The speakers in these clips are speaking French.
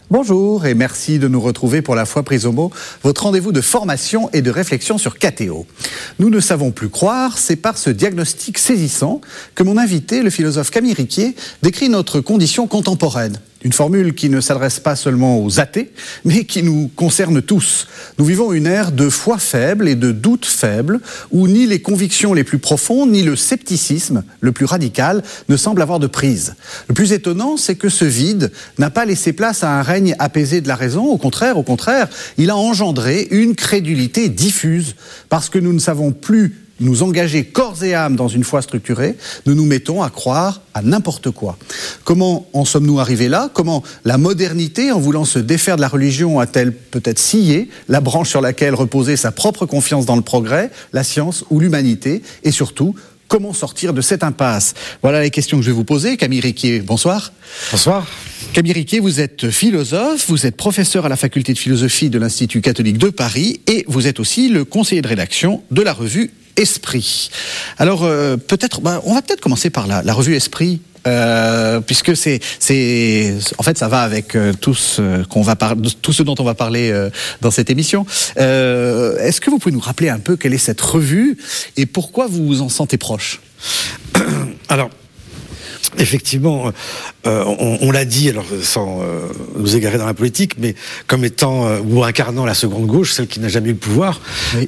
Bonjour et merci de nous retrouver pour La Foi prise au mot, votre rendez-vous de formation et de réflexion sur KTO. Nous ne savons plus croire, c'est par ce diagnostic saisissant que mon invité, le philosophe Camille Riquier, décrit notre condition contemporaine. Une formule qui ne s'adresse pas seulement aux athées, mais qui nous concerne tous. Nous vivons une ère de foi faible et de doute faible, où ni les convictions les plus profondes, ni le scepticisme le plus radical ne semblent avoir de prise. Le plus étonnant, c'est que ce vide n'a pas laissé place à un règne apaisé de la raison. Au contraire, il a engendré une crédulité diffuse, parce que nous ne savons plus nous engager corps et âme dans une foi structurée, nous nous mettons à croire à n'importe quoi. Comment en sommes-nous arrivés là ? Comment la modernité, en voulant se défaire de la religion, a-t-elle peut-être scié la branche sur laquelle reposait sa propre confiance dans le progrès, la science ou l'humanité ? Et surtout, comment sortir de cette impasse ? Voilà les questions que je vais vous poser. Camille Riquier, bonsoir. Bonsoir. Camille Riquier, vous êtes philosophe, vous êtes professeur à la faculté de philosophie de l'Institut catholique de Paris et vous êtes aussi le conseiller de rédaction de la revue Esprit. Alors, on va peut-être commencer par la revue Esprit, puisque en fait, ça va avec tout ce dont on va parler dans cette émission. Est-ce que vous pouvez nous rappeler un peu quelle est cette revue et pourquoi vous vous en sentez proche ? Alors, effectivement, on l'a dit, alors sans nous égarer dans la politique, mais comme étant ou incarnant la seconde gauche, celle qui n'a jamais eu le pouvoir, oui.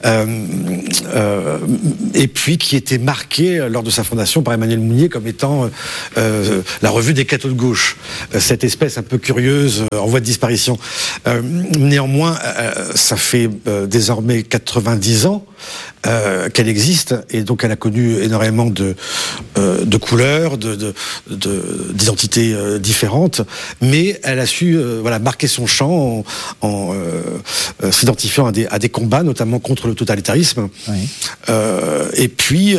Et puis qui était marquée lors de sa fondation par Emmanuel Mounier comme étant la revue des cathos de gauche, cette espèce un peu curieuse en voie de disparition. Néanmoins, ça fait désormais 90 ans qu'elle existe, et donc elle a connu énormément de couleurs, d'identités différentes, mais elle a su marquer son champ en s'identifiant à des combats, notamment contre le totalitarisme. Oui. Et puis,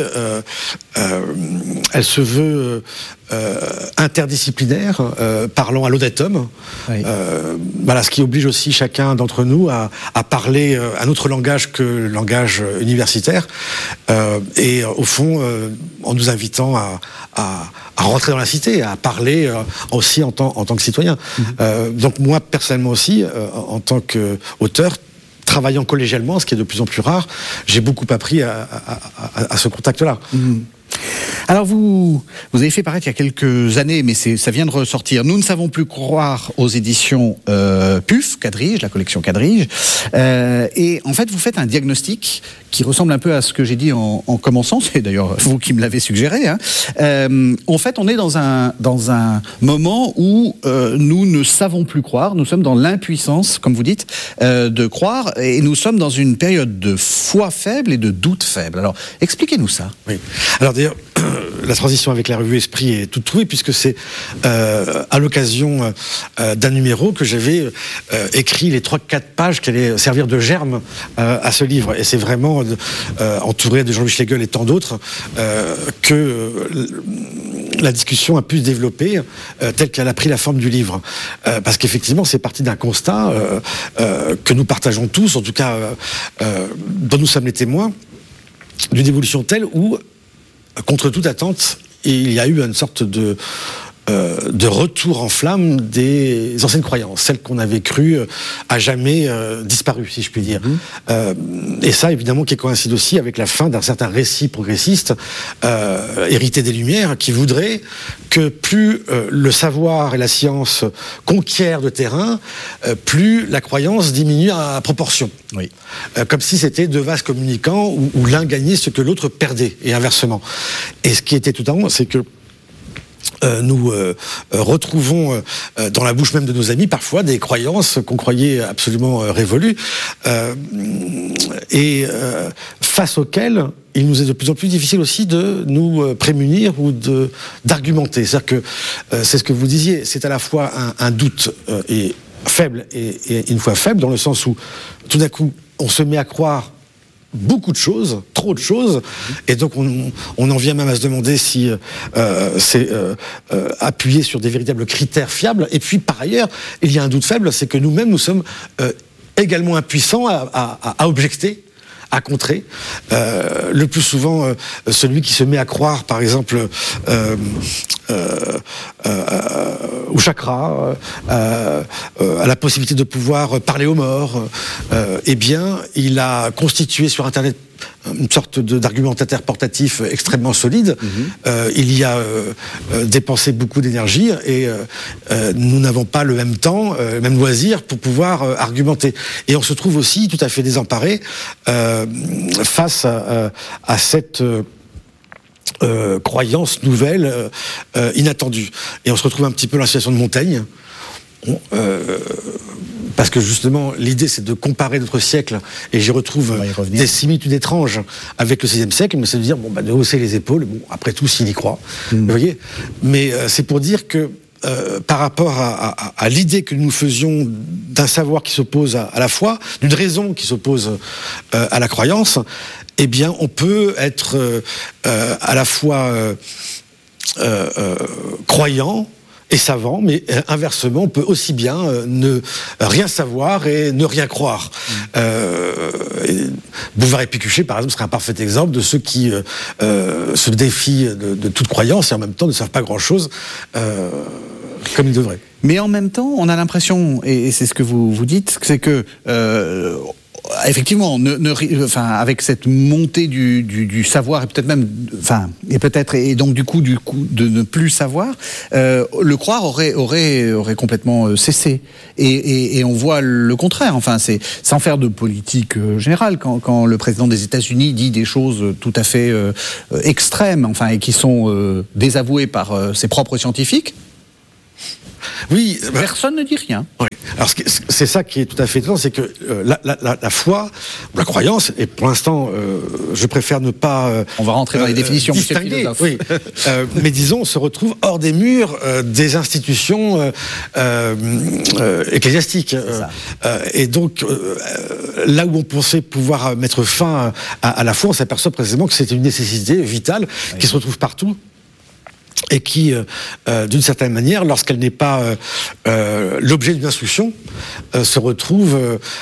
elle se veut interdisciplinaire, parlant à l'audatum, oui. Ce qui oblige aussi chacun d'entre nous à parler un autre langage que le langage universitaire, et au fond, en nous invitant à rentrer dans la cité, à parler aussi en tant que citoyen. Mm-hmm. Donc moi, personnellement aussi, en tant qu'auteur, travaillant collégialement, ce qui est de plus en plus rare, j'ai beaucoup appris à ce contact-là. Mm-hmm. Alors vous avez fait paraître il y a quelques années, mais ça vient de ressortir, Nous ne savons plus croire, aux éditions PUF, Quadrige, la collection Quadrige, et en fait vous faites un diagnostic qui ressemble un peu à ce que j'ai dit en commençant, c'est d'ailleurs vous qui me l'avez suggéré. En fait, on est dans un moment où nous ne savons plus croire, nous sommes dans l'impuissance, comme vous dites, de croire, et nous sommes dans une période de foi faible et de doute faible. Alors, expliquez-nous ça. Oui. Alors d'ailleurs, la transition avec la revue Esprit est toute trouvée, puisque c'est à l'occasion d'un numéro que j'avais écrit les 3-4 pages qui allaient servir de germe à ce livre. Et c'est vraiment entouré de Jean-Louis Schlegel et tant d'autres que la discussion a pu se développer telle qu'elle a pris la forme du livre. Parce qu'effectivement, c'est parti d'un constat que nous partageons tous, en tout cas dont nous sommes les témoins, d'une évolution telle où, contre toute attente, il y a eu une sorte de retour en flamme des anciennes croyances, celles qu'on avait crues à jamais disparues, si je puis dire. Et ça, évidemment, qui coïncide aussi avec la fin d'un certain récit progressiste hérité des Lumières, qui voudrait que plus le savoir et la science conquièrent de terrain, plus la croyance diminue à proportion. Oui. Comme si c'était deux vases communicants où l'un gagnait ce que l'autre perdait, et inversement. Et ce qui était tout à l'heure, c'est que nous retrouvons dans la bouche même de nos amis parfois des croyances qu'on croyait absolument révolues, et face auxquelles il nous est de plus en plus difficile aussi de nous prémunir ou d'argumenter. C'est-à-dire que c'est ce que vous disiez, c'est à la fois un doute et faible et une foi faible, dans le sens où tout d'un coup on se met à croire beaucoup de choses, trop de choses, et donc on en vient même à se demander si c'est appuyé sur des véritables critères fiables. Et puis par ailleurs, il y a un doute faible, c'est que nous-mêmes nous sommes également impuissants à objecter à contrer. Le plus souvent, celui qui se met à croire, par exemple, au chakra, à la possibilité de pouvoir parler aux morts, eh bien, il a constitué sur Internet une sorte d'argumentaire portatif extrêmement solide. Il y a dépensé beaucoup d'énergie et nous n'avons pas le même temps, le même loisir pour pouvoir argumenter. Et on se trouve aussi tout à fait désemparé face à cette croyance nouvelle, inattendue. Et on se retrouve un petit peu dans la situation de Montaigne. Parce que justement, l'idée c'est de comparer notre siècle, et j'y retrouve des similitudes étranges avec le XVIe siècle, mais c'est de dire, de hausser les épaules, après tout, s'il y croit, vous voyez. Mais c'est pour dire que par rapport à l'idée que nous faisions d'un savoir qui s'oppose à la foi, d'une raison qui s'oppose à la croyance, eh bien, on peut être à la fois croyant et savant, mais inversement, on peut aussi bien ne rien savoir et ne rien croire. Bouvard et Pécuchet, par exemple, serait un parfait exemple de ceux qui se défient de toute croyance et en même temps ne savent pas grand-chose comme ils devraient. Mais en même temps, on a l'impression, et c'est ce que vous dites, c'est que effectivement, avec cette montée du savoir et peut-être même, et donc du coup de ne plus savoir, le croire aurait complètement cessé. Et on voit le contraire. Enfin, c'est sans faire de politique générale quand le président des États-Unis dit des choses tout à fait extrêmes, et qui sont désavouées par ses propres scientifiques. Oui, personne ne dit rien. Oui. Alors c'est ça qui est tout à fait étonnant, c'est que la foi, la croyance, et pour l'instant, je préfère ne pas. On va rentrer dans les définitions, distinguer, oui. Mais disons, on se retrouve hors des murs des institutions ecclésiastiques. Et donc, là où on pensait pouvoir mettre fin à la foi, on s'aperçoit précisément que c'était une nécessité vitale qui se retrouve partout. Et qui, d'une certaine manière, lorsqu'elle n'est pas l'objet d'une instruction, se retrouve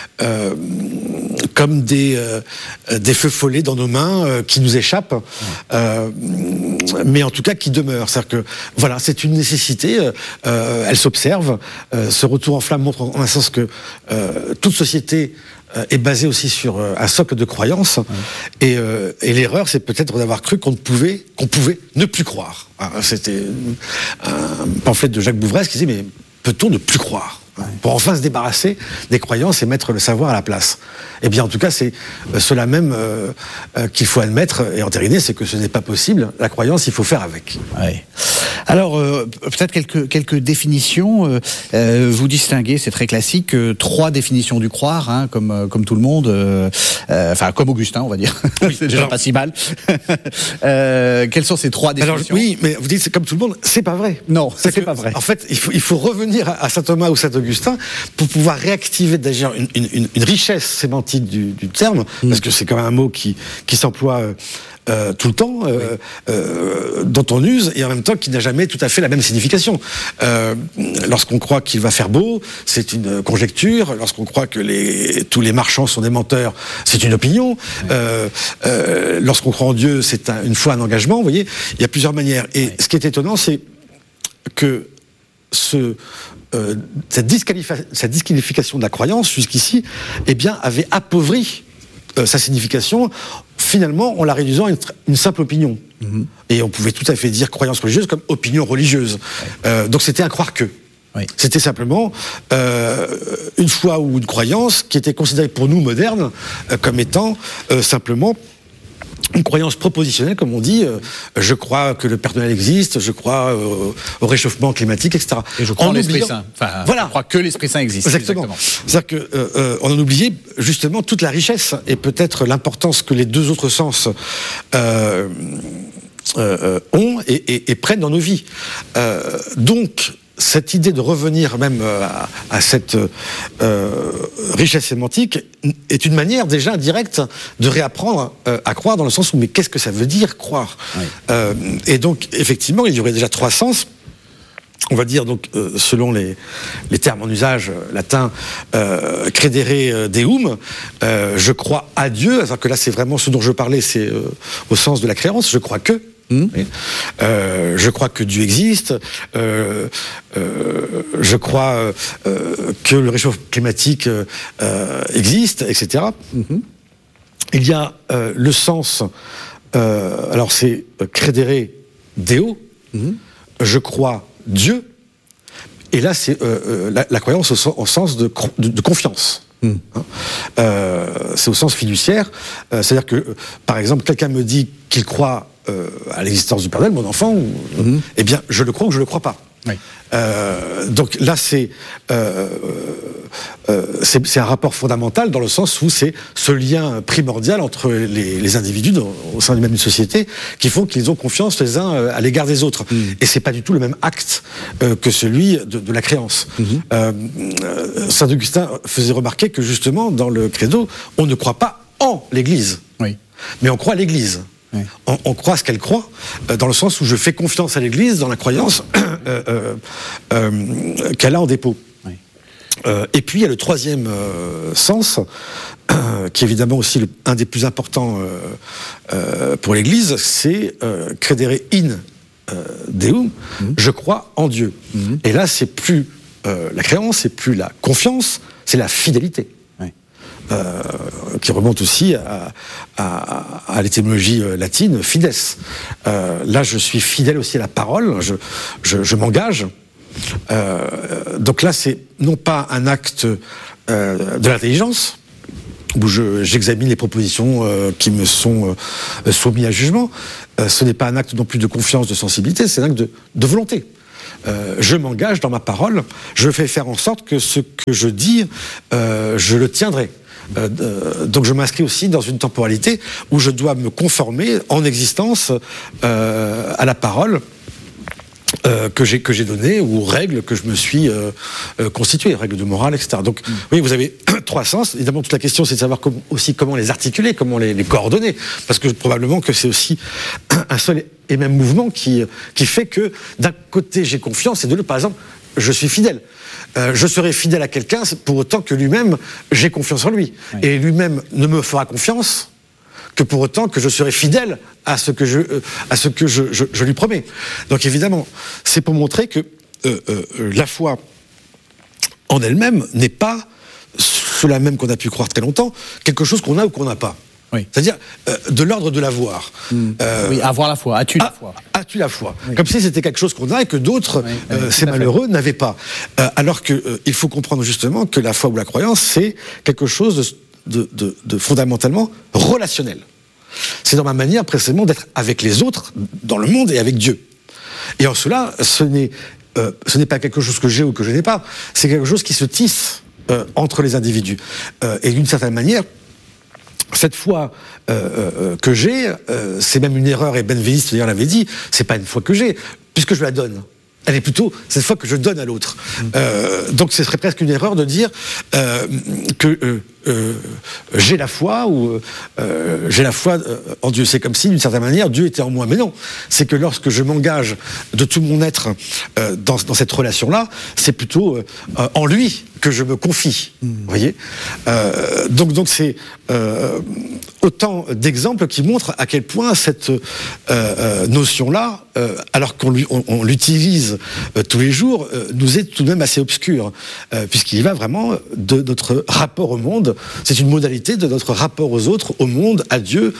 comme des feux follets dans nos mains qui nous échappent, mais en tout cas qui demeurent. C'est-à-dire que, voilà, c'est une nécessité, elle s'observe. Ce retour en flamme montre en un sens que toute société est basée aussi sur un socle de croyance, et l'erreur, c'est peut-être d'avoir cru qu'on pouvait ne plus croire. C'était un pamphlet de Jacques Bouvres qui disait, mais peut-on ne plus croire pour enfin se débarrasser des croyances et mettre le savoir à la place? Eh bien, en tout cas, c'est cela même qu'il faut admettre et entériner, c'est que ce n'est pas possible. La croyance, il faut faire avec. Ouais. Alors, peut-être quelques définitions. Vous distinguez, c'est très classique, 3 définitions du croire, comme tout le monde, comme Augustin, on va dire. Oui, c'est déjà pas si mal. Quelles sont ces 3 définitions? Alors, oui, mais vous dites c'est comme tout le monde, c'est pas vrai. Non, c'est pas vrai. En fait, il faut revenir à saint Thomas ou saint Augustin pour pouvoir réactiver d'ailleurs une richesse sémantique du terme, parce que c'est quand même un mot qui s'emploie tout le temps, dont on use, et en même temps qui n'a jamais tout à fait la même signification. Lorsqu'on croit qu'il va faire beau, c'est une conjecture. Lorsqu'on croit que tous les marchands sont des menteurs, c'est une opinion. Lorsqu'on croit en Dieu, c'est une foi, un engagement. Vous voyez, il y a plusieurs manières. Et ce qui est étonnant, c'est que cette disqualification de la croyance, jusqu'ici, avait appauvri sa signification. Finalement, en la réduisant à une simple opinion. Et on pouvait tout à fait dire croyance religieuse comme opinion religieuse. Donc c'était un croire que. C'était simplement une foi ou une croyance qui était considérée pour nous modernes comme étant simplement une croyance propositionnelle, comme on dit. Je crois que le Père Noël existe, je crois au réchauffement climatique, etc. Et je crois en l'Esprit Saint. Voilà. Je crois que l'Esprit Saint existe. Exactement. C'est-à-dire qu'on en oubliait justement toute la richesse et peut-être l'importance que les 2 autres sens ont et prennent dans nos vies. Donc, cette idée de revenir même à cette richesse sémantique est une manière déjà indirecte de réapprendre à croire, dans le sens où, mais qu'est-ce que ça veut dire croire? Et donc, effectivement, il y aurait déjà 3 sens. on va dire donc selon les termes en usage latin, credere deum, je crois à Dieu, alors que là c'est vraiment ce dont je parlais, c'est au sens de la créance, je crois que. Je crois que Dieu existe, je crois que le réchauffement climatique existe, etc. Il y a le sens, alors c'est credere Deo, je crois Dieu, et là c'est la croyance au sens de confiance. C'est au sens fiduciaire, c'est-à-dire que, par exemple, quelqu'un me dit qu'il croit à l'existence du Père Noël, mon enfant, eh bien, je le crois ou je le crois pas. Oui. Donc là, c'est un rapport fondamental dans le sens où c'est ce lien primordial entre les individus au sein d'une même société qui font qu'ils ont confiance les uns à l'égard des autres. Et c'est pas du tout le même acte que celui de la créance. Saint Augustin faisait remarquer que justement, dans le credo, on ne croit pas en l'Église, mais on croit à l'Église. Oui. On croit ce qu'elle croit, dans le sens où je fais confiance à l'Église dans la croyance qu'elle a en dépôt. Oui. Et puis il y a le troisième sens, qui est évidemment aussi un des plus importants pour l'Église, c'est credere in Deum, je crois en Dieu. Et là, c'est plus la créance, c'est plus la confiance, c'est la fidélité. Qui remonte aussi à l'étymologie latine, fides. Là, je suis fidèle aussi à la parole, je m'engage. Donc là, c'est non pas un acte de l'intelligence, où j'examine les propositions qui me sont soumises à jugement. Ce n'est pas un acte non plus de confiance, de sensibilité, c'est un acte de volonté. Je m'engage dans ma parole, je fais faire en sorte que ce que je dis, je le tiendrai. Donc je m'inscris aussi dans une temporalité où je dois me conformer en existence à la parole que j'ai donnée, ou aux règles que je me suis constituées, règles de morale, etc. Donc oui, vous avez trois sens. Évidemment, toute la question, c'est de savoir aussi comment les articuler, comment les coordonner, parce que probablement que c'est aussi un seul et même mouvement qui fait que d'un côté j'ai confiance et de l'autre, par exemple, je suis fidèle. Je serai fidèle à quelqu'un pour autant que lui-même, j'ai confiance en lui. Oui. Et lui-même ne me fera confiance que pour autant que je serai fidèle à ce que je lui promets. Donc évidemment, c'est pour montrer que la foi en elle-même n'est pas, cela même qu'on a pu croire très longtemps, quelque chose qu'on a ou qu'on n'a pas. Oui. C'est-à-dire de l'ordre de l'avoir. Oui, avoir la foi. As-tu la foi ? As-tu la foi ? Oui. Comme si c'était quelque chose qu'on a et que d'autres, ces malheureux, n'avaient pas. Alors qu'il faut comprendre justement que la foi ou la croyance, c'est quelque chose de fondamentalement relationnel. C'est dans ma manière précisément d'être avec les autres, dans le monde et avec Dieu. Et en cela, ce n'est pas quelque chose que j'ai ou que je n'ai pas, c'est quelque chose qui se tisse entre les individus. Et d'une certaine manière, cette foi que j'ai, c'est même une erreur, et Benveniste d'ailleurs l'avait dit, c'est pas une foi que j'ai, puisque je la donne. Elle est plutôt cette foi que je donne à l'autre. Donc ce serait presque une erreur de dire que j'ai la foi ou j'ai la foi en Dieu. C'est comme si, d'une certaine manière, Dieu était en moi. Mais non, c'est que lorsque je m'engage de tout mon être dans cette relation-là, c'est plutôt en lui que je me confie. Vous voyez ? Donc c'est autant d'exemples qui montrent à quel point cette notion-là, alors qu'on l'utilise tous les jours, nous est tout de même assez obscure, puisqu'il y va vraiment de notre rapport au monde. C'est une modalité de notre rapport aux autres, au monde, à Dieu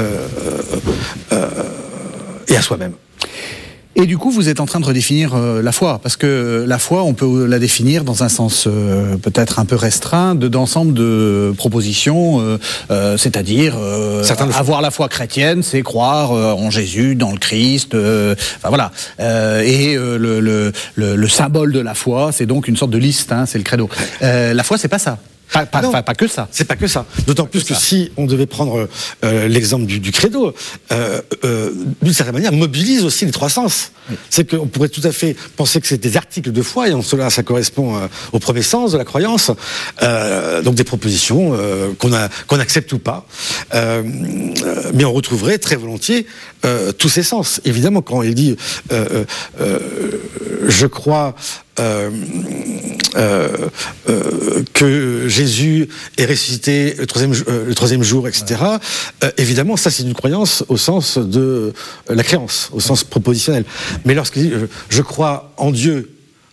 et à soi-même. Et du coup, vous êtes en train de redéfinir la foi, parce que la foi, on peut la définir dans un sens peut-être un peu restreint d'ensemble de propositions, c'est-à-dire avoir la foi chrétienne, c'est croire en Jésus, dans le Christ, enfin voilà. Et le symbole de la foi, c'est donc une sorte de liste, hein, c'est le credo. La foi, c'est pas ça. Pas que ça. C'est pas que ça. D'autant plus que si on devait prendre l'exemple du credo, d'une certaine manière, mobilise aussi les trois sens. Oui. C'est qu'on pourrait tout à fait penser que c'est des articles de foi, et en cela, ça correspond au premier sens de la croyance, donc des propositions qu'on accepte ou pas. Mais on retrouverait très volontiers tous ces sens. Évidemment, quand il dit je crois que Jésus est ressuscité le troisième jour, etc. Évidemment, ça c'est une croyance au sens de la créance, au sens propositionnel. Mais lorsqu'il dit je crois en Dieu,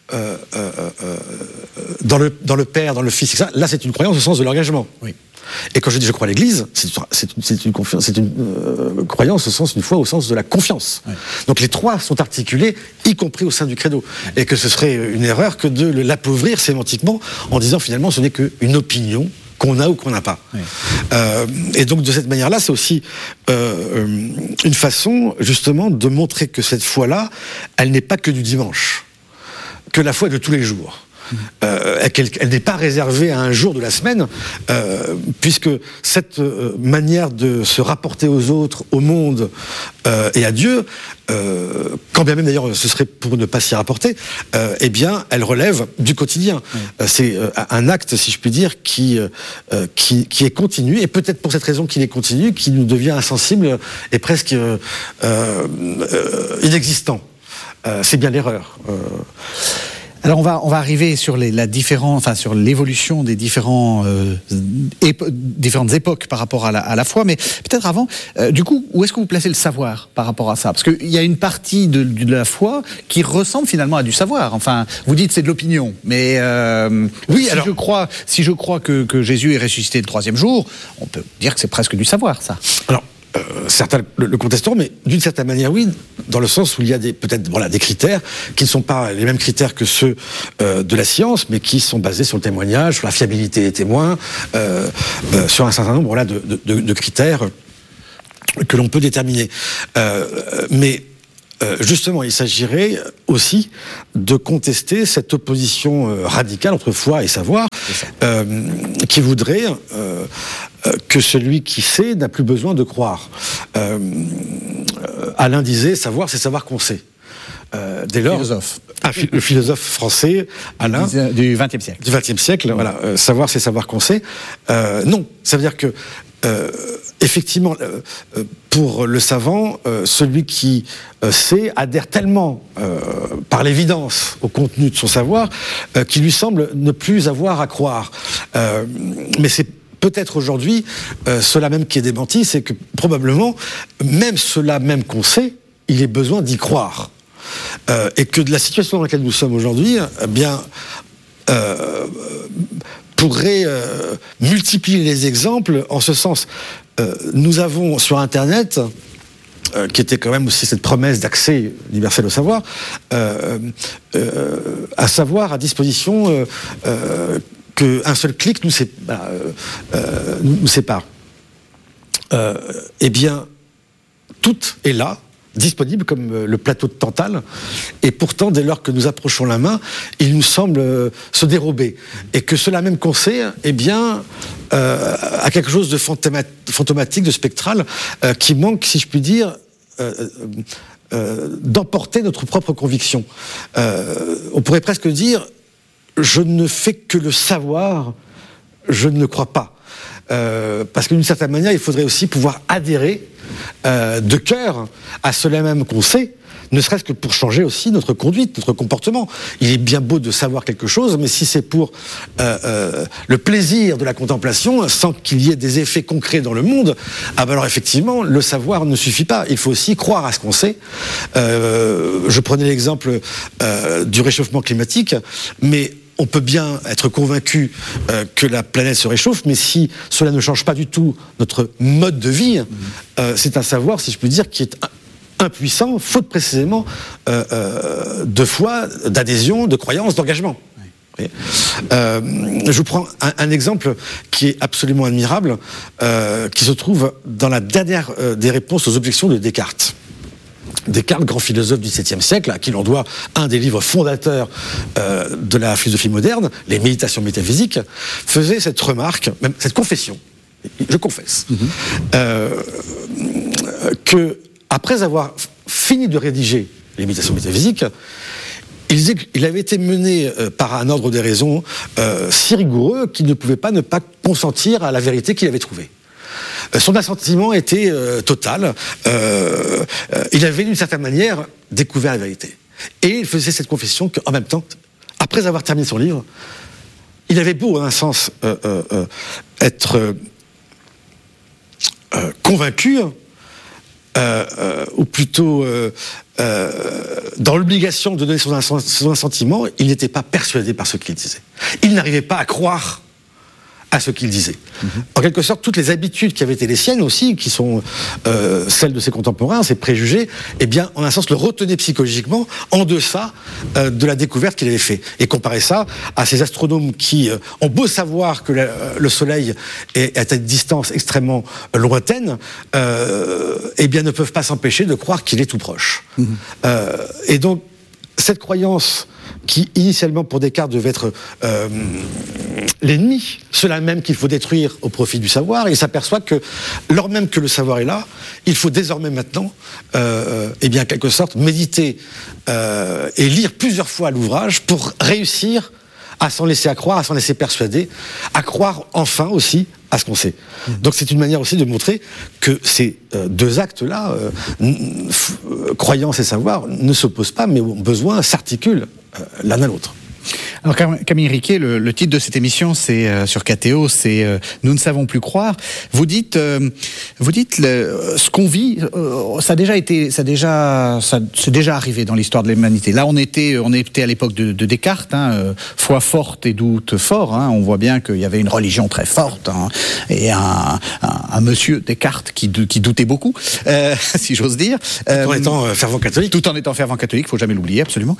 dans le Père, dans le Fils, etc., là c'est une croyance au sens de l'engagement. Oui. Et quand je dis je crois à l'Église, c'est une croyance une foi au sens de la confiance. Ouais. Donc les trois sont articulés, y compris au sein du credo. Ouais. Et que ce serait une erreur que de l'appauvrir sémantiquement en disant finalement ce n'est qu'une opinion qu'on a ou qu'on n'a pas. Ouais. Et donc de cette manière-là, c'est aussi une façon justement de montrer que cette foi-là, elle n'est pas que du dimanche, que la foi est de tous les jours. Elle n'est pas réservée à un jour de la semaine, puisque cette manière de se rapporter aux autres, au monde et à Dieu, quand bien même d'ailleurs ce serait pour ne pas s'y rapporter, eh bien elle relève du quotidien. C'est un acte, si je puis dire, qui est continu, et peut-être pour cette raison qu'il est continu, qui nous devient insensible et presque inexistant. C'est bien l'erreur. Alors on va arriver sur sur l'évolution des différentes époques par rapport à la foi, mais peut-être avant, du coup, où est-ce que vous placez le savoir par rapport à ça ? Parce qu'il y a une partie de la foi qui ressemble finalement à du savoir. Enfin, vous dites c'est de l'opinion, mais oui. Si je crois que Jésus est ressuscité le troisième jour, on peut dire que c'est presque du savoir, ça. Alors. Certains le contesteront, mais d'une certaine manière, oui, dans le sens où il y a peut-être des critères qui ne sont pas les mêmes critères que ceux de la science, mais qui sont basés sur le témoignage, sur la fiabilité des témoins, sur un certain nombre de critères que l'on peut déterminer. Mais justement, il s'agirait aussi de contester cette opposition radicale entre foi et savoir, qui voudrait que celui qui sait n'a plus besoin de croire. Alain disait, savoir, c'est savoir qu'on sait. Dès lors, le philosophe français, Alain, du XXe siècle. Du XXe siècle, voilà. Savoir, c'est savoir qu'on sait. Non, ça veut dire que effectivement, pour le savant, celui qui sait adhère tellement par l'évidence au contenu de son savoir qu'il lui semble ne plus avoir à croire. Mais c'est peut-être aujourd'hui cela même qui est démenti, c'est que probablement, même cela même qu'on sait, il est besoin d'y croire. Et que de la situation dans laquelle nous sommes aujourd'hui, pourrait multiplier les exemples en ce sens. Nous avons sur Internet, qui était quand même aussi cette promesse d'accès universel au savoir, à savoir à disposition qu'un seul clic nous sépare. Eh bien, tout est là, disponible comme le plateau de Tantale, et pourtant, dès lors que nous approchons la main, il nous semble se dérober. Et que cela même qu'on sait, eh bien, a quelque chose de fantomatique, de spectral, qui manque, si je puis dire, d'emporter notre propre conviction. On pourrait presque dire, je ne fais que le savoir, je ne crois pas. Parce que d'une certaine manière, il faudrait aussi pouvoir adhérer de cœur à cela même qu'on sait, ne serait-ce que pour changer aussi notre conduite, notre comportement. Il est bien beau de savoir quelque chose, mais si c'est pour le plaisir de la contemplation, sans qu'il y ait des effets concrets dans le monde, alors effectivement, le savoir ne suffit pas. Il faut aussi croire à ce qu'on sait. Je prenais l'exemple du réchauffement climatique, mais on peut bien être convaincu que la planète se réchauffe, mais si cela ne change pas du tout notre mode de vie, c'est un savoir, si je puis dire, qui est impuissant, faute précisément de foi, d'adhésion, de croyance, d'engagement. Oui. Je vous prends un exemple qui est absolument admirable, qui se trouve dans la dernière des réponses aux objections de Descartes. Descartes, grand philosophe du XVIIe siècle, à qui l'on doit un des livres fondateurs de la philosophie moderne, les Méditations métaphysiques, faisait cette remarque, même cette confession, je confesse, que après avoir fini de rédiger les Méditations métaphysiques, il disait qu'il avait été mené par un ordre des raisons si rigoureux qu'il ne pouvait pas ne pas consentir à la vérité qu'il avait trouvée. Son assentiment était total. Il avait d'une certaine manière découvert la vérité. Et il faisait cette confession qu'en même temps, après avoir terminé son livre, il avait beau, en un sens, être convaincu, ou plutôt dans l'obligation de donner son assentiment, il n'était pas persuadé par ce qu'il disait. Il n'arrivait pas à croire à ce qu'il disait. En quelque sorte, toutes les habitudes qui avaient été les siennes aussi, qui sont celles de ses contemporains, ses préjugés, eh bien, en un sens, le retenaient psychologiquement en deçà de la découverte qu'il avait fait. Et comparer ça à ces astronomes qui ont beau savoir que le Soleil est à une distance extrêmement lointaine, eh bien, ne peuvent pas s'empêcher de croire qu'il est tout proche. Et donc, cette croyance qui, initialement, pour Descartes, devait être l'ennemi, cela même qu'il faut détruire au profit du savoir, et il s'aperçoit que, lors même que le savoir est là, il faut désormais maintenant, eh bien, en quelque sorte, méditer et lire plusieurs fois l'ouvrage pour réussir à s'en laisser croire, à s'en laisser persuader, à croire enfin aussi à ce qu'on sait. Donc c'est une manière aussi de montrer que ces deux actes-là, croyance et savoir, ne s'opposent pas, mais ont besoin, s'articulent l'un à l'autre. Alors Camille Riquet, le titre de cette émission, c'est sur KTO, c'est Nous ne savons plus croire. Vous dites ce qu'on vit, c'est déjà arrivé dans l'histoire de l'humanité. Là, on était à l'époque de Descartes, foi forte et doute fort. On voit bien qu'il y avait une religion très forte et un monsieur Descartes qui doutait beaucoup, si j'ose dire. Tout en étant fervent catholique. Tout en étant fervent catholique, faut jamais l'oublier, absolument.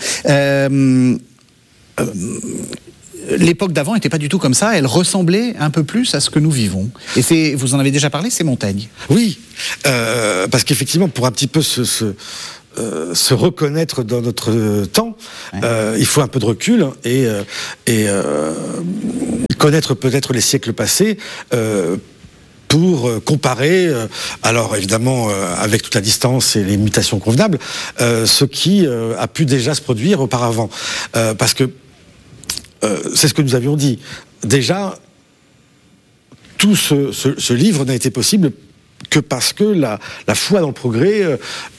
L'époque d'avant n'était pas du tout comme ça, elle ressemblait un peu plus à ce que nous vivons. Et vous en avez déjà parlé, c'est Montaigne. Oui, parce qu'effectivement, pour un petit peu se reconnaître dans notre temps, il faut un peu de recul et connaître peut-être les siècles passés, pour comparer, alors évidemment avec toute la distance et les mutations convenables, ce qui a pu déjà se produire auparavant. Parce que c'est ce que nous avions dit. Déjà, tout ce livre n'a été possible que parce que la foi dans le progrès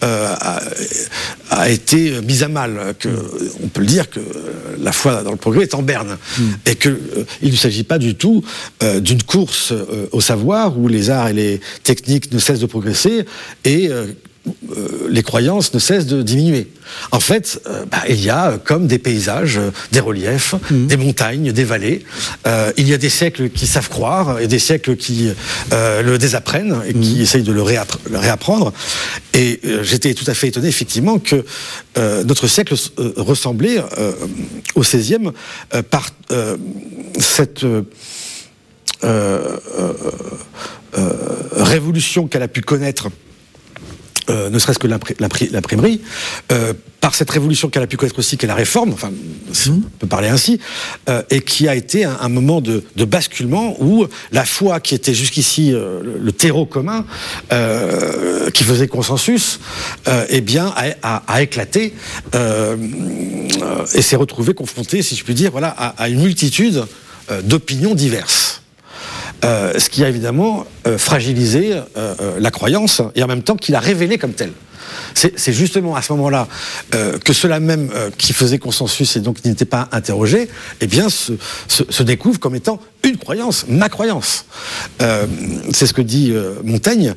a été mise à mal. On peut le dire que la foi dans le progrès est en berne. Et qu'il ne s'agit pas du tout d'une course au savoir où les arts et les techniques ne cessent de progresser et les croyances ne cessent de diminuer. En fait, il y a comme des paysages, des reliefs, des montagnes, des vallées. Il y a des siècles qui savent croire et des siècles qui le désapprennent et qui essayent de le réapprendre. Et j'étais tout à fait étonné, effectivement, que notre siècle ressemblait au XVIe par cette révolution qu'elle a pu connaître, ne serait-ce que l'imprimerie, par cette révolution qu'elle a pu connaître aussi, qu'est la réforme, enfin, si on peut parler ainsi, et qui a été un moment de basculement où la foi qui était jusqu'ici le terreau commun, qui faisait consensus, eh bien, a éclaté et s'est retrouvé confronté, si je puis dire, voilà, à une multitude d'opinions diverses. Ce qui a évidemment fragilisé la croyance et en même temps qui l'a révélée comme telle. C'est justement à ce moment-là que ceux-là même qui faisaient consensus et donc qui n'étaient pas interrogés, eh bien se découvrent comme étant une croyance, ma croyance. C'est ce que dit Montaigne.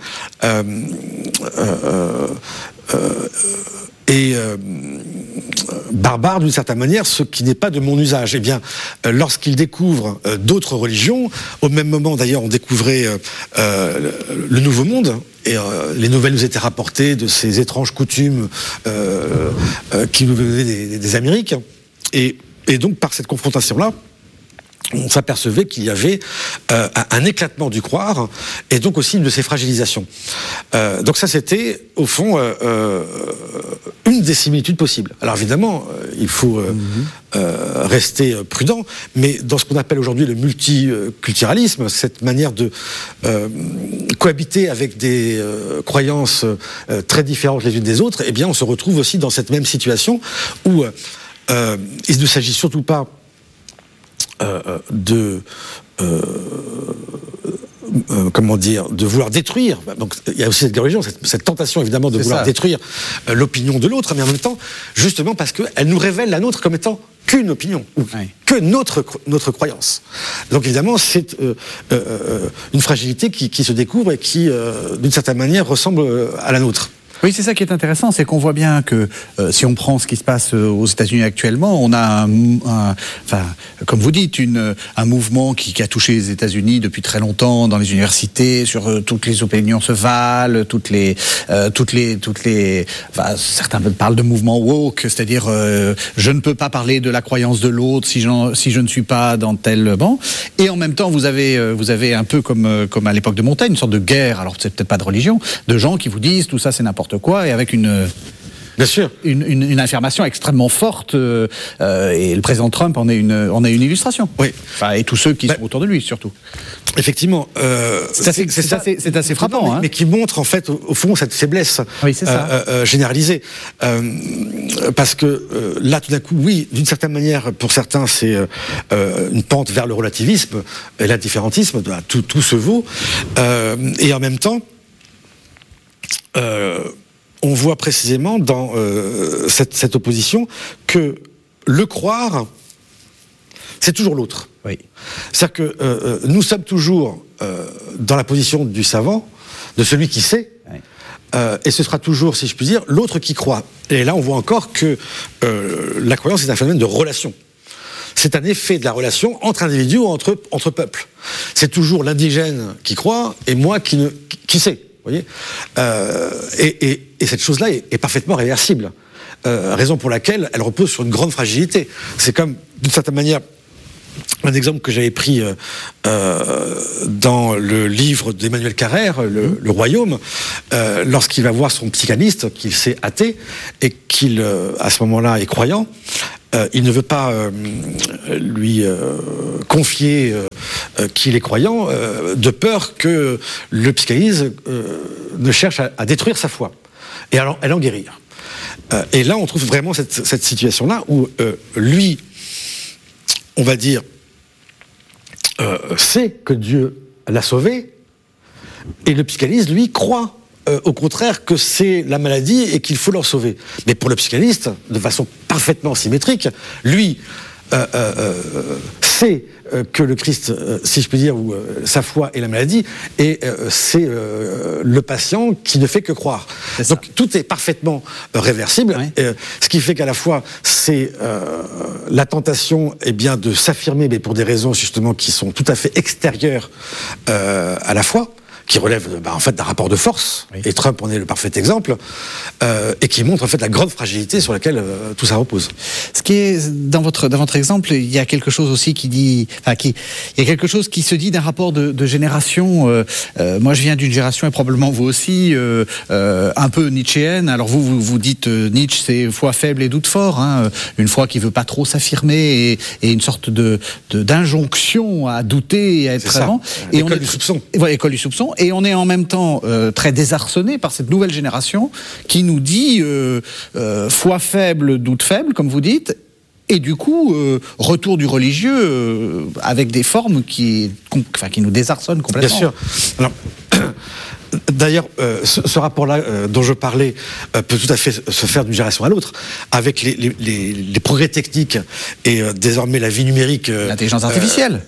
Barbare d'une certaine manière, ce qui n'est pas de mon usage. Eh bien, lorsqu'il découvre d'autres religions, au même moment d'ailleurs on découvrait le Nouveau Monde, et les nouvelles nous étaient rapportées de ces étranges coutumes qui nous venaient des Amériques, et donc par cette confrontation-là, on s'apercevait qu'il y avait un éclatement du croire et donc aussi une de ces fragilisations. Donc ça, c'était au fond une des similitudes possibles. Alors évidemment, il faut rester prudent, mais dans ce qu'on appelle aujourd'hui le multiculturalisme, cette manière de cohabiter avec des croyances très différentes les unes des autres, eh bien on se retrouve aussi dans cette même situation où il ne s'agit surtout pas de vouloir détruire. Donc il y a aussi cette religion, cette tentation évidemment de vouloir détruire l'opinion de l'autre, mais en même temps, justement parce qu'elle nous révèle la nôtre comme étant qu'une opinion, ou que notre croyance. Donc évidemment, c'est une fragilité qui se découvre et qui, d'une certaine manière, ressemble à la nôtre. Oui, c'est ça qui est intéressant, c'est qu'on voit bien que si on prend ce qui se passe aux États-Unis actuellement, on a comme vous dites, un mouvement qui a touché les États-Unis depuis très longtemps dans les universités, sur toutes les opinions se valent, certains parlent de mouvement woke, c'est-à-dire je ne peux pas parler de la croyance de l'autre si je ne suis pas dans tel banc. Et en même temps, vous avez un peu comme à l'époque de Montaigne, une sorte de guerre. Alors c'est peut-être pas de religion, de gens qui vous disent tout ça c'est n'importe quoi, et avec bien sûr, une affirmation extrêmement forte, et le président Trump en est une illustration. Oui. Et tous ceux qui sont autour de lui, surtout. Effectivement. C'est assez frappant. Mais qui montre, en fait, au fond, cette faiblesse généralisée. Parce que là, tout d'un coup, oui, d'une certaine manière, pour certains, c'est une pente vers le relativisme et l'indifférentisme, tout se vaut. Et en même temps, on voit précisément dans cette opposition que le croire, c'est toujours l'autre. Oui. C'est-à-dire que nous sommes toujours dans la position du savant, de celui qui sait, et ce sera toujours, si je puis dire, l'autre qui croit. Et là, on voit encore que la croyance est un phénomène de relation. C'est un effet de la relation entre individus ou entre peuples. C'est toujours l'indigène qui croit et moi qui sais. Vous voyez, et cette chose-là est parfaitement réversible. Raison pour laquelle elle repose sur une grande fragilité. C'est comme, d'une certaine manière, un exemple que j'avais pris dans le livre d'Emmanuel Carrère, le Royaume, lorsqu'il va voir son psychanalyste, qu'il s'est athée, et qu'il, à ce moment-là, est croyant. Il ne veut pas lui confier qu'il est croyant, de peur que le psychanalyste ne cherche à détruire sa foi et à en guérir. Et là, on trouve vraiment cette situation-là où lui, on va dire, sait que Dieu l'a sauvé, et le psychanalyste, lui, croit au contraire que c'est la maladie et qu'il faut leur sauver. Mais pour le psychanalyste, de façon parfaitement symétrique, lui sait que le Christ, si je peux dire, ou sa foi est la maladie, et c'est le patient qui ne fait que croire. Donc tout est parfaitement réversible, ce qui fait qu'à la fois c'est la tentation de s'affirmer, mais pour des raisons justement qui sont tout à fait extérieures à la foi, qui relève en fait d'un rapport de force, et Trump en est le parfait exemple, et qui montre en fait la grande fragilité sur laquelle tout ça repose. Ce qui est dans votre exemple, il y a quelque chose aussi il y a quelque chose qui se dit d'un rapport de génération. Moi, je viens d'une génération, et probablement vous aussi, un peu nietzschéenne. Alors vous dites Nietzsche, c'est foi faible et doute fort, une foi qui veut pas trop s'affirmer, et une sorte d'injonction à douter et à être avant. Et école du soupçon. Voilà, école du soupçon. Et on est en même temps très désarçonné par cette nouvelle génération qui nous dit foi faible, doute faible, comme vous dites, et du coup, retour du religieux avec des formes qui nous désarçonnent complètement. Bien sûr. Alors, d'ailleurs, ce rapport-là dont je parlais peut tout à fait se faire d'une génération à l'autre, avec les progrès techniques et désormais la vie numérique, l'intelligence artificielle,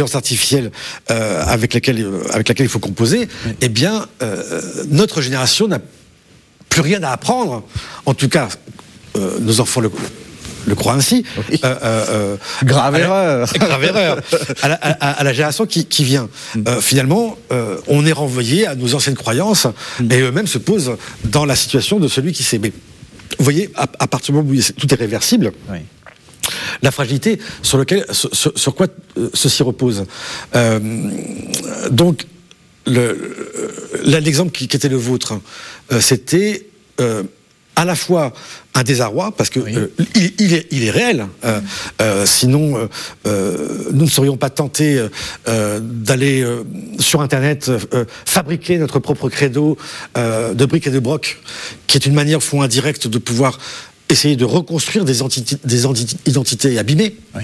avec laquelle il faut composer. Eh bien, notre génération n'a plus rien à apprendre. En tout cas, nos enfants le croient ainsi. Oui. Grave erreur. Grave erreur. À la génération qui vient. Finalement, on est renvoyé à nos anciennes croyances, et eux-mêmes se posent dans la situation de celui qui sait. Mais vous voyez, à partir du moment où tout est réversible, la fragilité sur quoi ceci repose. Donc, l'exemple qui était le vôtre, c'était à la fois un désarroi, parce que il est réel. Sinon, nous ne serions pas tentés d'aller sur Internet fabriquer notre propre credo de briques et de brocs, qui est une manière, au fond, indirecte de pouvoir essayer de reconstruire des identités abîmées. Oui.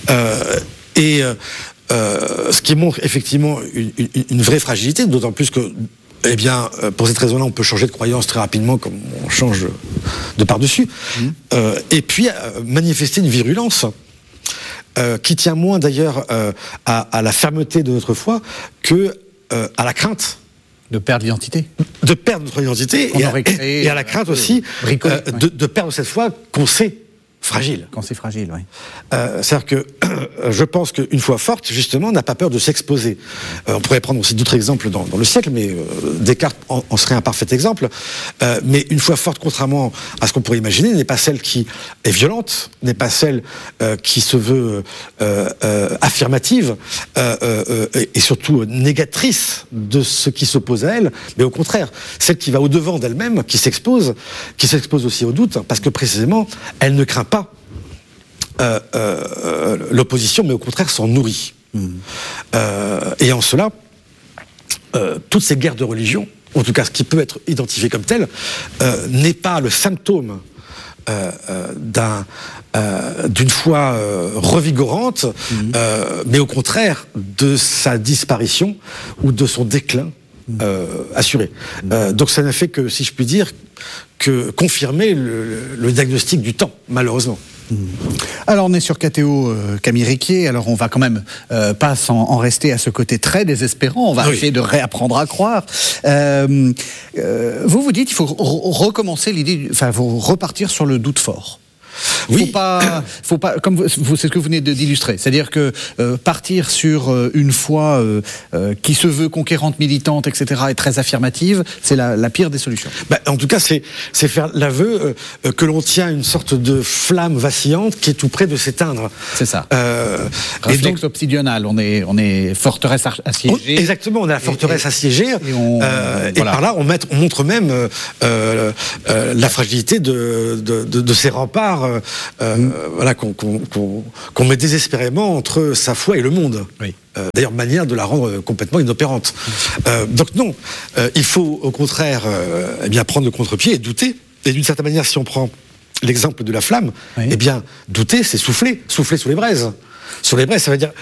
Ce qui montre effectivement une vraie fragilité, d'autant plus que, eh bien, pour cette raison-là, on peut changer de croyance très rapidement, comme on change de par-dessus. Et puis, manifester une virulence qui tient moins d'ailleurs à la fermeté de notre foi que à la crainte. De perdre l'identité. De perdre notre identité et à la crainte aussi de perdre cette foi qu'on sait fragile. Quand c'est fragile, oui. C'est-à-dire que je pense qu'une foi forte, justement, n'a pas peur de s'exposer. On pourrait prendre aussi d'autres exemples dans le siècle, mais Descartes en serait un parfait exemple. Mais une foi forte, contrairement à ce qu'on pourrait imaginer, n'est pas celle qui est violente, n'est pas celle qui se veut affirmative et surtout négatrice de ce qui s'oppose à elle, mais au contraire, celle qui va au-devant d'elle-même, qui s'expose aussi au doute, parce que précisément, elle ne craint pas l'opposition, mais au contraire s'en nourrit. Et en cela, toutes ces guerres de religion, en tout cas ce qui peut être identifié comme tel, n'est pas le symptôme d'une foi revigorante, mais au contraire de sa disparition ou de son déclin assuré. Donc ça n'a fait que, si je puis dire, que confirmer le diagnostic du temps, malheureusement. Alors on est sur KTO Camille Riquier, alors on va quand même pas en rester à ce côté très désespérant, on va essayer de réapprendre à croire. Vous dites qu'il faut recommencer l'idée, enfin faut repartir sur le doute fort. Faut pas, comme c'est ce que vous venez d'illustrer, c'est-à-dire que partir sur une foi qui se veut conquérante, militante, etc., et très affirmative, c'est la pire des solutions. En tout cas, c'est faire l'aveu que l'on tient une sorte de flamme vacillante qui est tout près de s'éteindre. C'est ça. Réflexe obsidional, on est forteresse assiégée. Exactement, on est la forteresse assiégée. Et par là, on montre même la fragilité de ces remparts. Voilà, qu'on met désespérément entre sa foi et le monde. Oui. D'ailleurs, manière de la rendre complètement inopérante. Donc non, il faut au contraire prendre le contre-pied et douter. Et d'une certaine manière, si on prend l'exemple de la flamme, eh bien, douter, c'est souffler sous les braises. Sur les braises, ça veut dire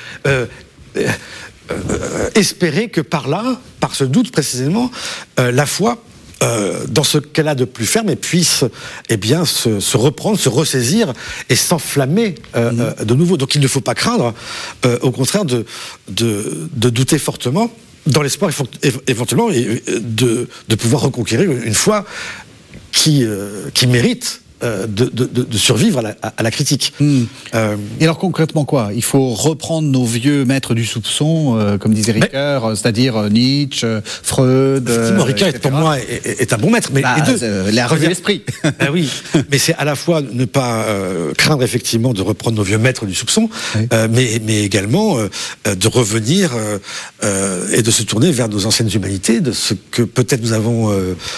espérer que par ce doute précisément, la foi, dans ce qu'elle a de plus ferme, et puisse se reprendre, se ressaisir et s'enflammer de nouveau. Donc il ne faut pas craindre, au contraire, de douter fortement, dans l'espoir éventuellement de pouvoir reconquérir une foi qui mérite de survivre à la critique. Et alors concrètement quoi ? Il faut reprendre nos vieux maîtres du soupçon, comme disait Ricoeur, c'est-à-dire Nietzsche, Freud. Effectivement, Ricoeur pour moi est un bon maître, mais les deux. La revue de l'esprit. Oui, mais c'est à la fois ne pas craindre effectivement de reprendre nos vieux maîtres du soupçon, mais également de revenir et de se tourner vers nos anciennes humanités, de ce que peut-être nous avons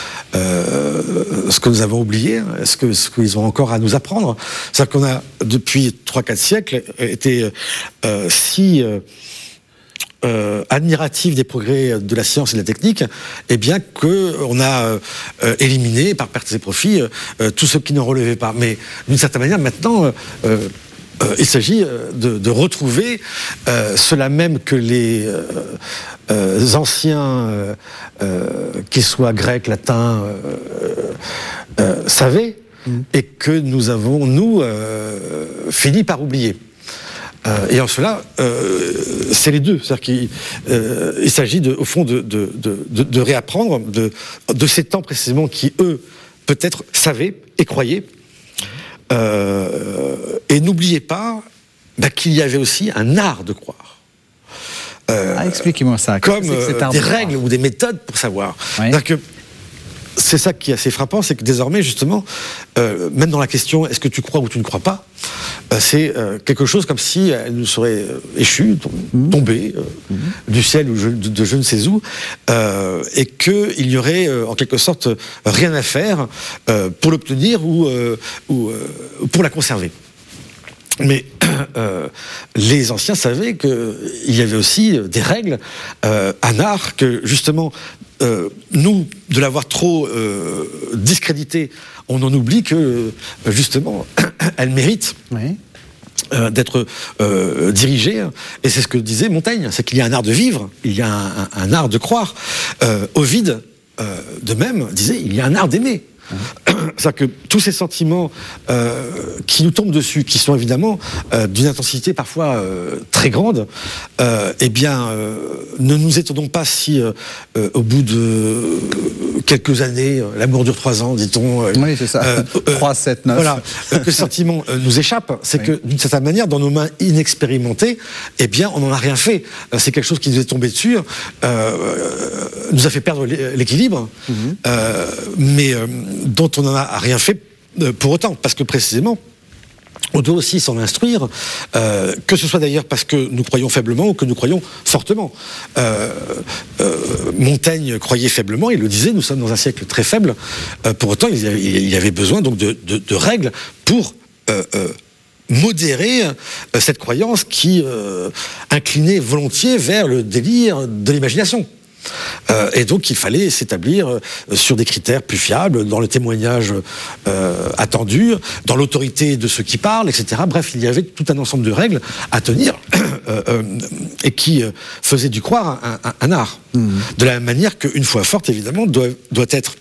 oublié, ce qu'ils ont encore à nous apprendre. C'est-à-dire qu'on a, depuis 3-4 siècles, été si admiratif des progrès de la science et de la technique, eh bien qu'on a éliminé, par perte et profit, tout ce qui n'en relevait pas. Mais d'une certaine manière, maintenant, il s'agit de retrouver cela même que les anciens, qu'ils soient grecs, latins, savaient, et que nous avons, fini par oublier. Et en cela, c'est les deux. C'est-à-dire qu'il s'agit, au fond, de réapprendre de ces temps précisément qui, eux, peut-être savaient et croyaient. Et n'oubliez pas qu'il y avait aussi un art de croire. Expliquez-moi ça. Comme des règles ou des méthodes pour savoir. C'est-à-dire que c'est ça qui est assez frappant, c'est que désormais, justement, même dans la question « est-ce que tu crois ou tu ne crois pas ?», c'est quelque chose comme si elle nous serait échue, tombée du ciel ou de je ne sais où, et qu'il y aurait en quelque sorte rien à faire pour l'obtenir ou pour la conserver. Mais les anciens savaient qu'il y avait aussi des règles, un art que justement, nous, de l'avoir trop discrédité, on en oublie que justement, elle mérite d'être dirigée. Et c'est ce que disait Montaigne, c'est qu'il y a un art de vivre, il y a un art de croire. Ovide, de même, disait, il y a un art d'aimer. C'est-à-dire que tous ces sentiments qui nous tombent dessus, qui sont évidemment d'une intensité parfois très grande, eh bien, ne nous étonnons pas si, au bout de quelques années, l'amour dure 3 ans, dit-on. Oui, c'est ça. 3, 7, 9. Voilà, que ce sentiment nous échappe, c'est que d'une certaine manière, dans nos mains inexpérimentées, eh bien, on n'en a rien fait. C'est quelque chose qui nous est tombé dessus, nous a fait perdre l'équilibre, mais dont on n'en a rien fait pour autant, parce que précisément, on doit aussi s'en instruire, que ce soit d'ailleurs parce que nous croyons faiblement ou que nous croyons fortement. Montaigne croyait faiblement, il le disait, nous sommes dans un siècle très faible, pour autant il y avait besoin donc de règles pour modérer cette croyance qui inclinait volontiers vers le délire de l'imagination. Et donc il fallait s'établir sur des critères plus fiables, dans le témoignage attendu, dans l'autorité de ceux qui parlent, etc. Bref, il y avait tout un ensemble de règles à tenir et qui faisaient du croire un art. De la même manière qu'une foi forte, évidemment, doit être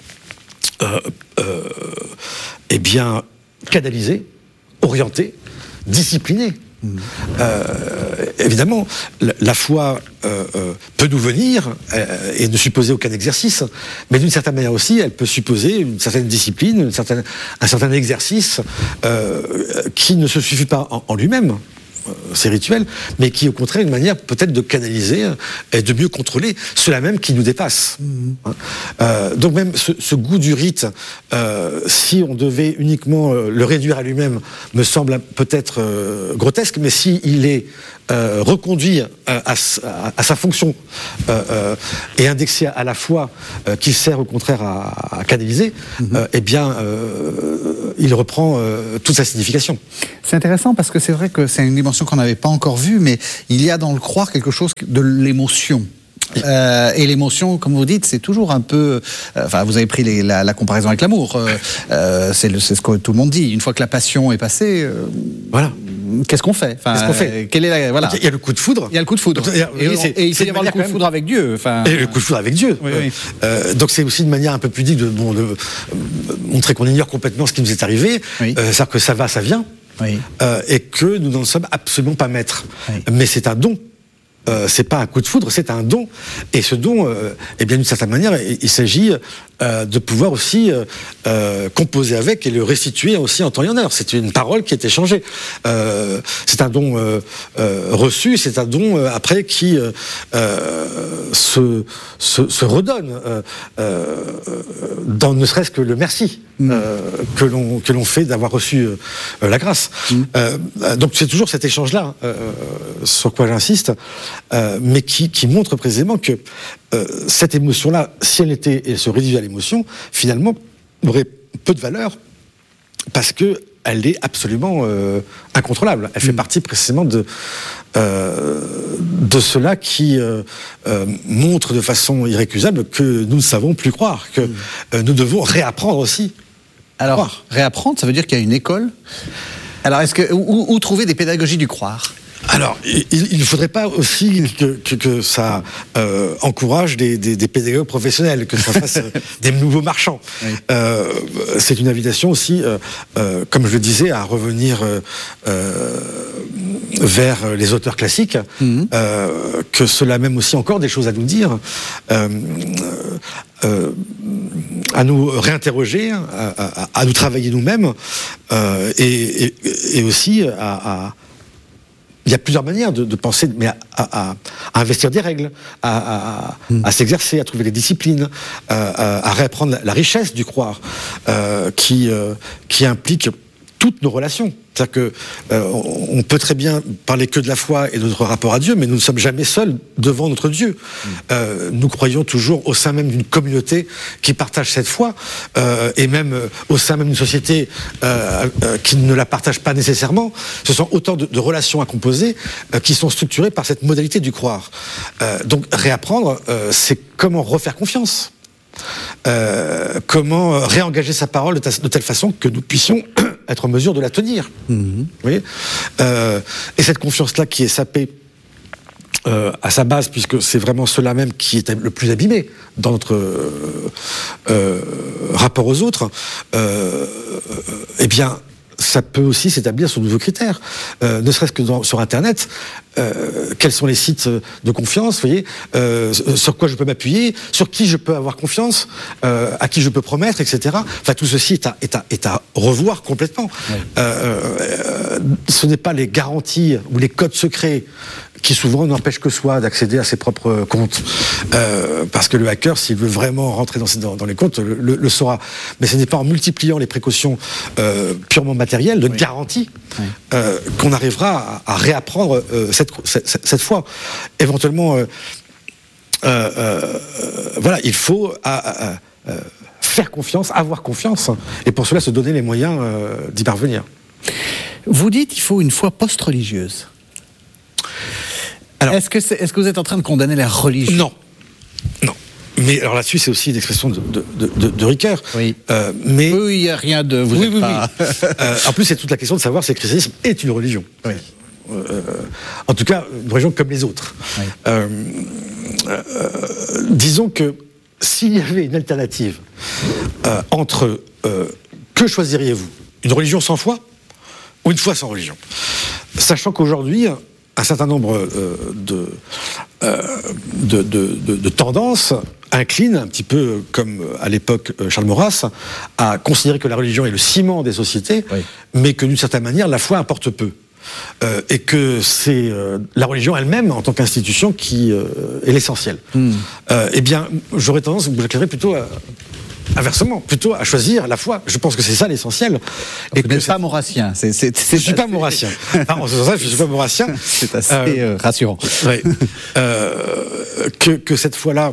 eh bien, canalisée, orientée, disciplinée. Évidemment, la foi peut nous venir et ne supposer aucun exercice, mais d'une certaine manière aussi, elle peut supposer une certaine discipline, un certain exercice qui ne se suffit pas en lui-même, ces rituels, mais qui au contraire une manière peut-être de canaliser et de mieux contrôler ceux-là même qui nous dépassent. Donc même ce goût du rite, si on devait uniquement le réduire à lui-même, me semble peut-être grotesque, mais s'il est reconduit à sa fonction et indexé à la foi qu'il sert au contraire à canaliser, eh bien il reprend toute sa signification. C'est intéressant parce que c'est vrai que c'est une dimension qu'on n'avait pas encore vue, mais il y a dans le croire quelque chose de l'émotion. Et l'émotion, comme vous dites, c'est toujours un peu... Enfin, vous avez pris la comparaison avec l'amour. C'est ce que tout le monde dit. Une fois que la passion est passée, voilà. Qu'est-ce qu'on fait? Enfin, qu'est-ce qu'on fait? Voilà. Il y a le coup de foudre. Il y a le coup de foudre. Et il faut y avoir le coup de foudre avec Dieu. Enfin... Et le coup de foudre avec Dieu. Oui, oui. Donc c'est aussi une manière un peu pudique de montrer qu'on ignore complètement ce qui nous est arrivé. Oui. C'est-à-dire que ça va, ça vient. Oui. Et que nous n'en sommes absolument pas maîtres. Oui. Mais c'est un don. C'est pas un coup de foudre, c'est un don. Et ce don, eh bien d'une certaine manière, il s'agit de pouvoir aussi composer avec et le restituer aussi en temps et en heure. C'est une parole qui est échangée. C'est un don reçu, c'est un don après qui se redonne dans ne serait-ce que le merci que l'on fait d'avoir reçu la grâce. Donc c'est toujours cet échange-là sur quoi j'insiste, mais qui montre précisément que cette émotion-là, si elle se réduisait à l'émotion, finalement, aurait peu de valeur parce que elle est absolument incontrôlable. Elle fait partie précisément de cela qui montre de façon irrécusable que nous ne savons plus croire, que nous devons réapprendre aussi. Alors, croire. Réapprendre, ça veut dire qu'il y a une école. Alors, où trouver des pédagogies du croire? Alors, il ne faudrait pas aussi que ça encourage des pédagogues professionnels, que ça fasse des nouveaux marchands. Oui. C'est une invitation aussi, comme je le disais, à revenir vers les auteurs classiques, que cela même aussi encore des choses à nous dire, à nous réinterroger, à nous travailler nous-mêmes, et aussi il y a plusieurs manières de penser, mais à investir des règles, à s'exercer, à trouver des disciplines, à réapprendre la richesse du croire, qui implique toutes nos relations. C'est-à-dire que on peut très bien parler que de la foi et de notre rapport à Dieu, mais nous ne sommes jamais seuls devant notre Dieu. Nous croyons toujours au sein même d'une communauté qui partage cette foi, et même au sein même d'une société qui ne la partage pas nécessairement. Ce sont autant de relations à composer qui sont structurées par cette modalité du croire. Donc réapprendre, c'est comment refaire confiance. Comment réengager sa parole de telle façon que nous puissions être en mesure de la tenir. Vous voyez, et cette confiance-là qui est sapée à sa base, puisque c'est vraiment cela même qui est le plus abîmé dans notre rapport aux autres, eh bien, ça peut aussi s'établir sur de nouveaux critères, ne serait-ce que sur Internet. Quels sont les sites de confiance, vous voyez, sur quoi je peux m'appuyer, sur qui je peux avoir confiance, à qui je peux promettre, etc. Enfin, tout ceci est à revoir complètement. Oui. Ce n'est pas les garanties ou les codes secrets qui souvent n'empêchent que soi d'accéder à ses propres comptes. Parce que le hacker, s'il veut vraiment rentrer dans les comptes, le saura. Mais ce n'est pas en multipliant les précautions purement matérielles, de garantie, qu'on arrivera à réapprendre cette fois. Éventuellement, voilà, il faut faire confiance, avoir confiance, et pour cela se donner les moyens d'y parvenir. Vous dites qu'il faut une foi post-religieuse. Alors, est-ce que vous êtes en train de condamner la religion ? Non. Mais alors là-dessus, c'est aussi une expression de Ricoeur. Oui. Mais oui, il n'y a rien de... Vous oui. pas... En plus, c'est toute la question de savoir si le christianisme est une religion. Oui. En tout cas, une religion comme les autres. Oui. Disons que s'il y avait une alternative entre que choisiriez-vous ? Une religion sans foi ou une foi sans religion ? Sachant qu'aujourd'hui, un certain nombre de tendances inclinent, un petit peu comme à l'époque Charles Maurras, à considérer que la religion est le ciment des sociétés, oui. Mais que d'une certaine manière, la foi importe peu. Et que c'est la religion elle-même, en tant qu'institution, qui est l'essentiel. Eh bien, j'aurais tendance, vous j'éclairerais plutôt inversement, plutôt à choisir la foi. Je pense que c'est ça l'essentiel. Et vous n'êtes pas maurassien. Je ne suis pas maurassien. En ce sens-là, je ne suis pas maurassien. C'est assez rassurant. Ouais. Que cette foi-là,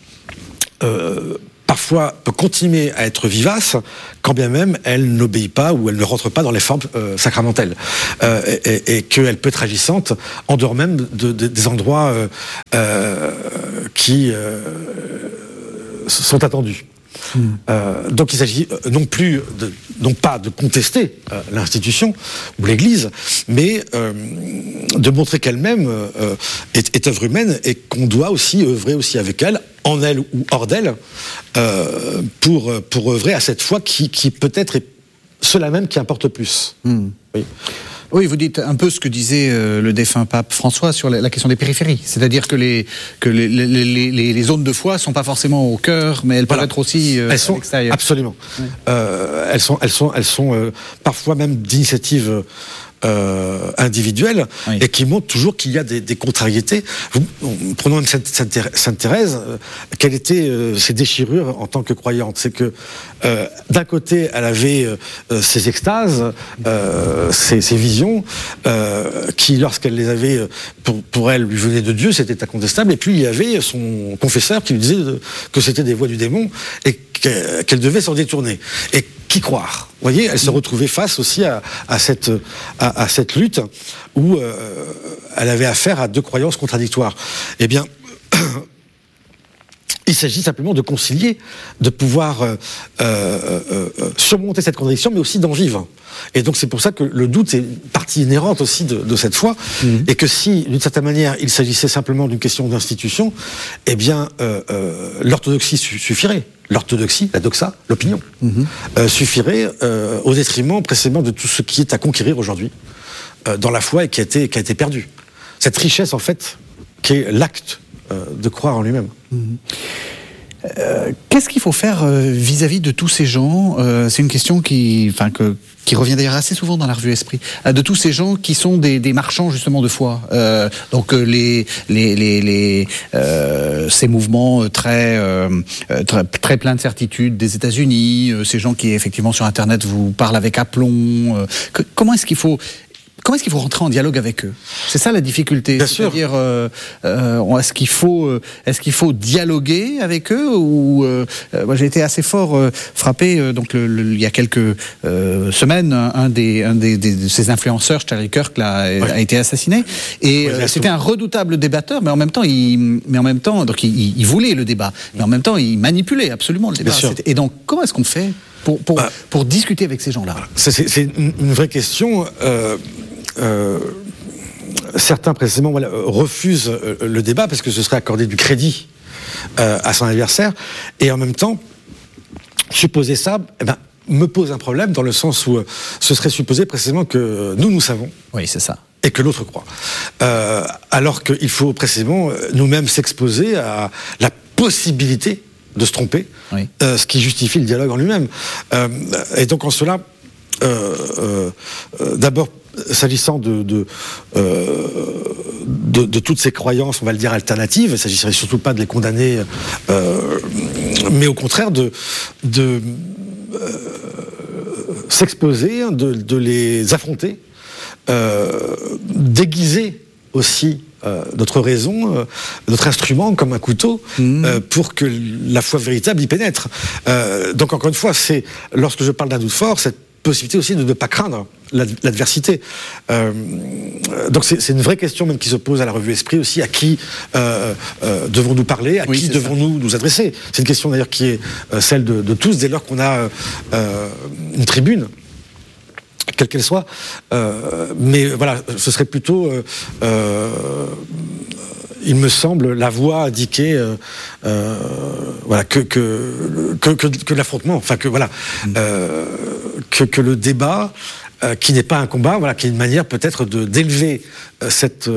parfois, peut continuer à être vivace, quand bien même elle n'obéit pas ou elle ne rentre pas dans les formes sacramentelles. Et qu'elle peut être agissante en dehors même des endroits qui sont attendus. Donc il s'agit non pas de contester l'institution ou l'Église, mais de montrer qu'elle-même est œuvre humaine et qu'on doit aussi œuvrer aussi avec elle, en elle ou hors d'elle, pour œuvrer à cette foi qui peut-être est cela même qui importe plus. Oui. Oui, vous dites un peu ce que disait le défunt pape François sur la question des périphéries. C'est-à-dire que les zones de foi ne sont pas forcément au cœur, mais elles peuvent être aussi à l'extérieur. Absolument. Oui. Elles sont parfois même d'initiative individuelle, oui. Et qui montrent toujours qu'il y a des contrariétés. Prenons Sainte Thérèse, quelles étaient ses déchirures en tant que croyante. C'est que d'un côté, elle avait ses extases, ses visions, qui, lorsqu'elle les avait, pour elle, lui venaient de Dieu, c'était incontestable. Et puis il y avait son confesseur qui lui disait que c'était des voix du démon et qu'elle devait s'en détourner. Et qui croire ? Vous voyez, elle se retrouvait face aussi à cette lutte où elle avait affaire à deux croyances contradictoires. Eh bien, il s'agit simplement de concilier, de pouvoir surmonter cette contradiction, mais aussi d'en vivre. Et donc c'est pour ça que le doute est une partie inhérente aussi de cette foi, et que si, d'une certaine manière, il s'agissait simplement d'une question d'institution, eh bien, l'orthodoxie suffirait. L'orthodoxie, la doxa, l'opinion, suffirait au détriment précisément de tout ce qui est à conquérir aujourd'hui dans la foi et qui a été perdu. Cette richesse, en fait, qui est l'acte de croire en lui-même. Qu'est-ce qu'il faut faire vis-à-vis de tous ces gens C'est une question qui revient d'ailleurs assez souvent dans la revue Esprit, de tous ces gens qui sont des marchands justement de foi. Donc ces mouvements très pleins de certitudes des États-Unis, ces gens qui effectivement sur Internet vous parlent avec aplomb. Comment est-ce qu'il faut rentrer en dialogue avec eux? C'est ça la difficulté. Bien sûr. C'est-à-dire, est-ce qu'il faut dialoguer avec eux ou moi j'ai été assez fort frappé. Donc il y a quelques semaines, un de ces influenceurs, Charlie Kirk, a été assassiné. Et c'était un redoutable débatteur, mais en même temps, il voulait le débat, mais en même temps, il manipulait absolument le débat. Et donc, comment est-ce qu'on fait pour discuter avec ces gens-là? C'est une vraie question. Certains précisément refusent le débat parce que ce serait accorder du crédit à son adversaire, et en même temps supposer ça me pose un problème, dans le sens où ce serait supposer précisément que nous savons. Oui, c'est ça. Et que l'autre croit. Alors qu'il faut précisément nous-mêmes s'exposer à la possibilité de se tromper, oui. Ce qui justifie le dialogue en lui-même. Et donc en cela, d'abord, s'agissant de toutes ces croyances, on va le dire, alternatives, il ne s'agirait surtout pas de les condamner, mais au contraire de s'exposer, de les affronter, déguiser aussi notre raison, notre instrument comme un couteau, pour que la foi véritable y pénètre. Donc encore une fois, c'est, lorsque je parle d'un doute fort, cette possibilité aussi de ne pas craindre l'adversité. Donc c'est une vraie question même qui se pose à la revue Esprit aussi. À qui devons-nous parler? À qui devons-nous nous adresser? C'est une question d'ailleurs qui est celle de tous, dès lors qu'on a une tribune, quelle qu'elle soit. Mais voilà, ce serait plutôt... il me semble, la voie indiquée, que l'affrontement, enfin que voilà, que le débat, qui n'est pas un combat, voilà, qui est une manière peut-être d'élever cette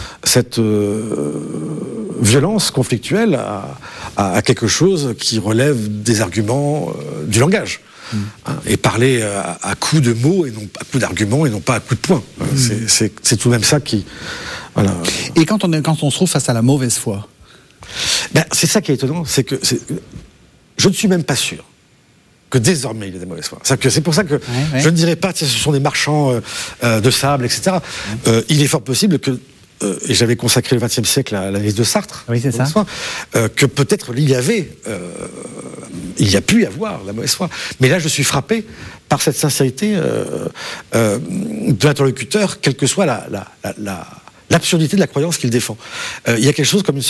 violence conflictuelle à quelque chose qui relève des arguments du langage. Et parler à coups de mots et non à coups d'arguments et non pas à coups de poing. C'est tout de même ça qui... Voilà. Et quand on se trouve face à la mauvaise foi, c'est ça qui est étonnant, c'est que je ne suis même pas sûr que désormais il y a des mauvaises foi. C'est pour ça que je ne dirais pas que ce sont des marchands de sable, etc. Il est fort possible que, et j'avais consacré le XXe siècle à l'analyse de Sartre, que peut-être il y a pu y avoir la mauvaise foi. Mais là, je suis frappé par cette sincérité de l'interlocuteur, quelle que soit l'absurdité de la croyance qu'il défend. Il y a quelque chose comme une